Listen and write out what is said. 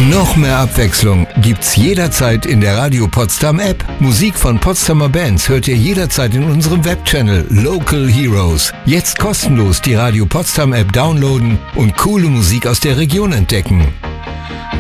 Noch mehr Abwechslung gibt's jederzeit in der Radio Potsdam App. Musik von Potsdamer Bands hört ihr jederzeit in unserem Webchannel Local Heroes. Jetzt kostenlos die Radio Potsdam App downloaden und coole Musik aus der Region entdecken.